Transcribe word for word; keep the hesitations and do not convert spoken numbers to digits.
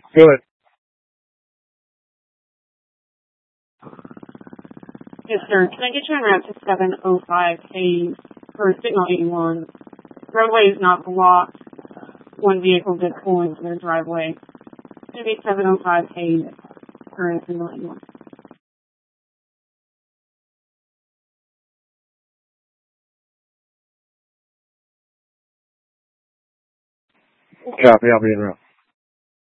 Good. Yes, sir. Can I get you on route to seven oh five Hayes for signal eighty-one? Roadway is not blocked. One vehicle did pull into their driveway. It's going to be seven oh five Hayes for signal eighty-one. Copy. I'll be in route.